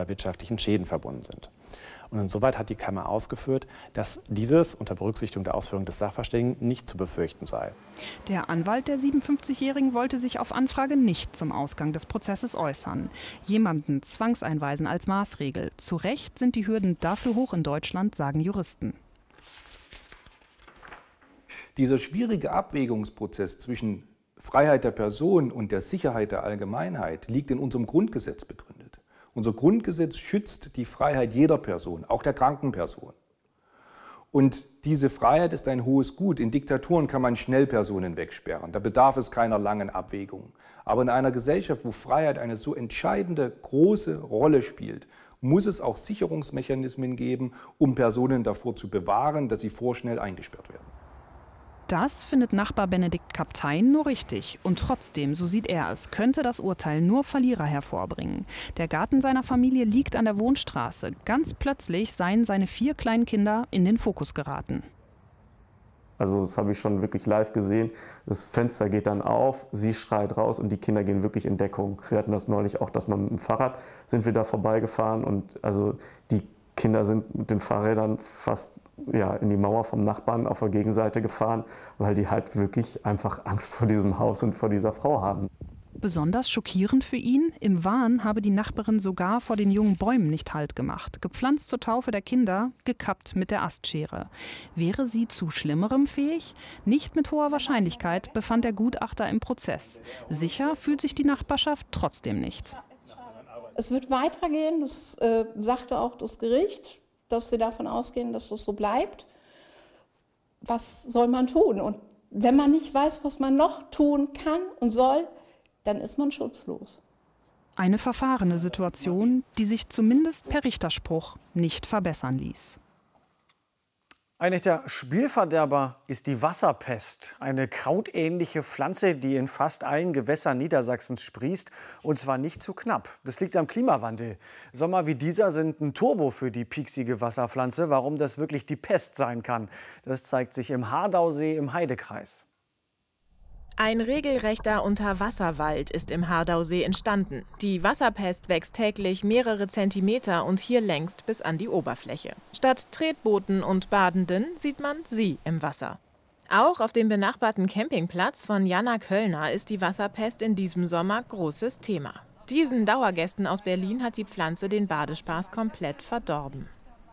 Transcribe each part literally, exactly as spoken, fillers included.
oder wirtschaftlichen Schäden verbunden sind. Und insoweit hat die Kammer ausgeführt, dass dieses unter Berücksichtigung der Ausführungen des Sachverständigen nicht zu befürchten sei. Der Anwalt der siebenundfünfzigjährigen wollte sich auf Anfrage nicht zum Ausgang des Prozesses äußern. Jemanden zwangseinweisen als Maßregel. Zu Recht sind die Hürden dafür hoch in Deutschland, sagen Juristen. Dieser schwierige Abwägungsprozess zwischen Freiheit der Person und der Sicherheit der Allgemeinheit liegt in unserem Grundgesetz begründet. Unser Grundgesetz schützt die Freiheit jeder Person, auch der kranken Person. Und diese Freiheit ist ein hohes Gut. In Diktaturen kann man schnell Personen wegsperren. Da bedarf es keiner langen Abwägung. Aber in einer Gesellschaft, wo Freiheit eine so entscheidende, große Rolle spielt, muss es auch Sicherungsmechanismen geben, um Personen davor zu bewahren, dass sie vorschnell eingesperrt werden. Das findet Nachbar Benedikt Kaptein nur richtig. Und trotzdem, so sieht er es, könnte das Urteil nur Verlierer hervorbringen. Der Garten seiner Familie liegt an der Wohnstraße. Ganz plötzlich seien seine vier kleinen Kinder in den Fokus geraten. Also das habe ich schon wirklich live gesehen. Das Fenster geht dann auf, sie schreit raus und die Kinder gehen wirklich in Deckung. Wir hatten das neulich auch, dass man mit dem Fahrrad sind wir da vorbeigefahren und also die Kinder sind mit den Fahrrädern fast ja, in die Mauer vom Nachbarn auf der Gegenseite gefahren, weil die halt wirklich einfach Angst vor diesem Haus und vor dieser Frau haben. Besonders schockierend für ihn, im Wahn habe die Nachbarin sogar vor den jungen Bäumen nicht Halt gemacht. Gepflanzt zur Taufe der Kinder, gekappt mit der Astschere. Wäre sie zu Schlimmerem fähig? Nicht mit hoher Wahrscheinlichkeit, befand der Gutachter im Prozess. Sicher fühlt sich die Nachbarschaft trotzdem nicht. Es wird weitergehen, das äh, sagte auch das Gericht, dass sie davon ausgehen, dass das so bleibt. Was soll man tun? Und wenn man nicht weiß, was man noch tun kann und soll, dann ist man schutzlos. Eine verfahrene Situation, die sich zumindest per Richterspruch nicht verbessern ließ. Ein echter Spielverderber ist die Wasserpest. Eine krautähnliche Pflanze, die in fast allen Gewässern Niedersachsens sprießt. Und zwar nicht zu knapp. Das liegt am Klimawandel. Sommer wie dieser sind ein Turbo für die pieksige Wasserpflanze. Warum das wirklich die Pest sein kann, das zeigt sich im Hardausee im Heidekreis. Ein regelrechter Unterwasserwald ist im Hardausee entstanden. Die Wasserpest wächst täglich mehrere Zentimeter und hier längst bis an die Oberfläche. Statt Tretbooten und Badenden sieht man sie im Wasser. Auch auf dem benachbarten Campingplatz von Jana Köllner ist die Wasserpest in diesem Sommer großes Thema. Diesen Dauergästen aus Berlin hat die Pflanze den Badespaß komplett verdorben.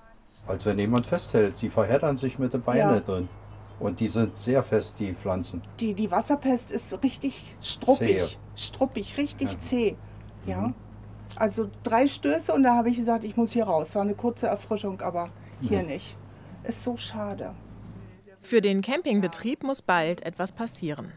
Als wenn jemand festhält, sie verheddern sich mit den Beinen ja. drin. Und die sind sehr fest, die Pflanzen. Die, die Wasserpest ist richtig struppig, zäh. struppig, richtig ja. zäh. Ja. Mhm. Also drei Stöße und da habe ich gesagt, ich muss hier raus. War eine kurze Erfrischung, aber hier mhm. nicht. Ist so schade. Für den Campingbetrieb muss bald etwas passieren.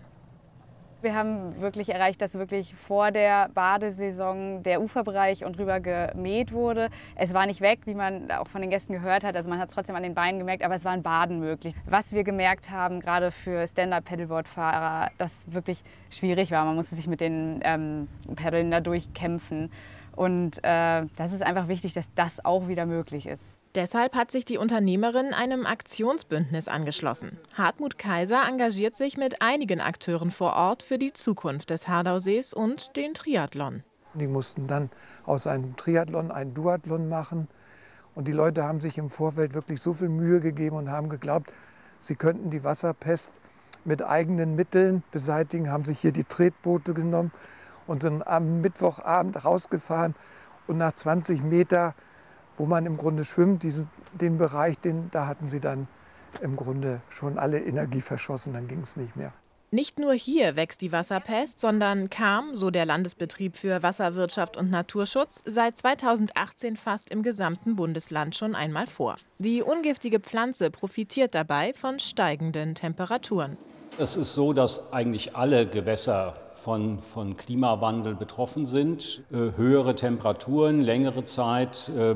Wir haben wirklich erreicht, dass wirklich vor der Badesaison der Uferbereich und rüber gemäht wurde. Es war nicht weg, wie man auch von den Gästen gehört hat. Also man hat es trotzdem an den Beinen gemerkt, aber es war ein Baden möglich. Was wir gemerkt haben, gerade für Stand-Up-Paddleboard-Fahrer, das wirklich schwierig war. Man musste sich mit den ähm, Paddeln da durchkämpfen. Und äh, das ist einfach wichtig, dass das auch wieder möglich ist. Deshalb hat sich die Unternehmerin einem Aktionsbündnis angeschlossen. Hartmut Kaiser engagiert sich mit einigen Akteuren vor Ort für die Zukunft des Hardausees und den Triathlon. Die mussten dann aus einem Triathlon einen Duathlon machen. Und die Leute haben sich im Vorfeld wirklich so viel Mühe gegeben und haben geglaubt, sie könnten die Wasserpest mit eigenen Mitteln beseitigen, haben sich hier die Tretboote genommen und sind am Mittwochabend rausgefahren und nach zwanzig Meter, wo man im Grunde schwimmt, diesen, den Bereich, den, da hatten sie dann im Grunde schon alle Energie verschossen, dann ging es nicht mehr. Nicht nur hier wächst die Wasserpest, sondern kam, so der Landesbetrieb für Wasserwirtschaft und Naturschutz, seit zweitausendachtzehn fast im gesamten Bundesland schon einmal vor. Die ungiftige Pflanze profitiert dabei von steigenden Temperaturen. Es ist so, dass eigentlich alle Gewässer Von, von Klimawandel betroffen sind. Äh, höhere Temperaturen, längere Zeit, äh,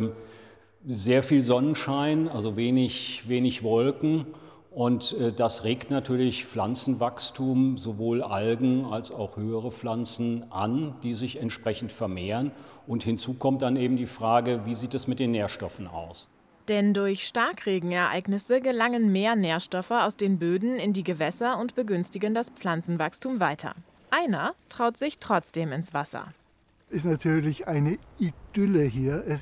sehr viel Sonnenschein, also wenig, wenig Wolken. Und äh, das regt natürlich Pflanzenwachstum, sowohl Algen als auch höhere Pflanzen an, die sich entsprechend vermehren. Und hinzu kommt dann eben die Frage, wie sieht es mit den Nährstoffen aus? Denn durch Starkregenereignisse gelangen mehr Nährstoffe aus den Böden in die Gewässer und begünstigen das Pflanzenwachstum weiter. Einer traut sich trotzdem ins Wasser. Ist natürlich eine Idylle hier. Es